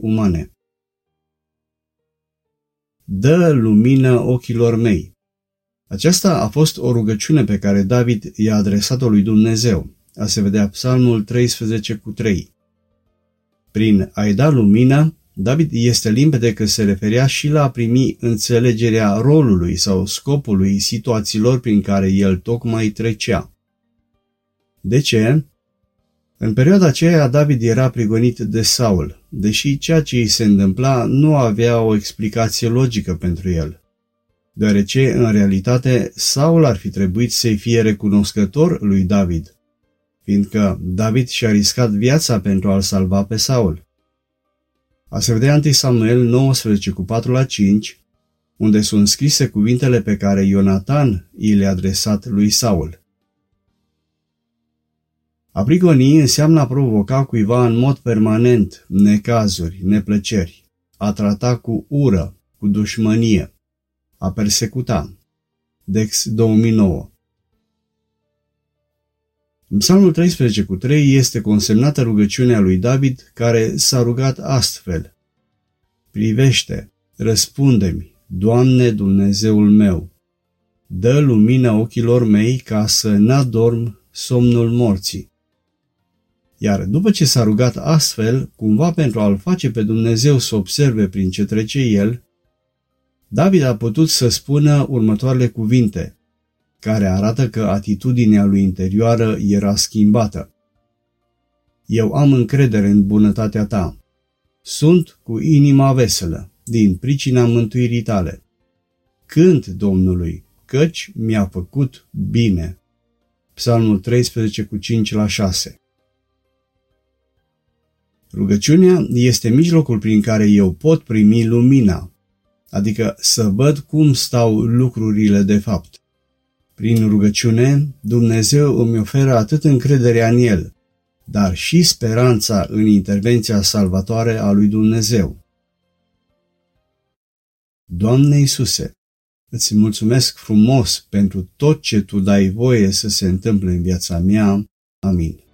umane. Dă lumină ochilor mei. Aceasta a fost o rugăciune pe care David i-a adresat-o lui Dumnezeu. A se vedea Psalmul 13:3. Prin a-i da lumină, David este limpede că se referea și la a primi înțelegerea rolului sau scopului situațiilor prin care el tocmai trecea. De ce? În perioada aceea David era prigonit de Saul, deși ceea ce îi se întâmpla nu avea o explicație logică pentru el, deoarece, în realitate, Saul ar fi trebuit să-i fie recunoscător lui David, fiindcă David și-a riscat viața pentru a-l salva pe Saul. A se vedea 1 Samuel 19:4-5, unde sunt scrise cuvintele pe care Ionatan i le-a adresat lui Saul. A prigoni înseamnă a provoca cuiva în mod permanent necazuri, neplăceri, a trata cu ură, cu dușmănie, a persecuta. Dex 2009. În Psalmul 13:3 este consemnată rugăciunea lui David, care s-a rugat astfel: Privește, răspunde-mi, Doamne Dumnezeul meu, dă lumină ochilor mei ca să n-adorm somnul morții. Iar după ce s-a rugat astfel, cumva pentru a-l face pe Dumnezeu să observe prin ce trece el, David a putut să spună următoarele cuvinte, care arată că atitudinea lui interioară era schimbată. Eu am încredere în bunătatea ta. Sunt cu inima veselă, din pricina mântuirii tale. Cânt Domnului, căci mi-a făcut bine. Psalmul 13:5-6. Rugăciunea este mijlocul prin care eu pot primi lumina, adică să văd cum stau lucrurile de fapt. Prin rugăciune, Dumnezeu îmi oferă atât încrederea în El, dar și speranța în intervenția salvatoare a lui Dumnezeu. Doamne Iisuse, îți mulțumesc frumos pentru tot ce Tu dai voie să se întâmple în viața mea. Amin.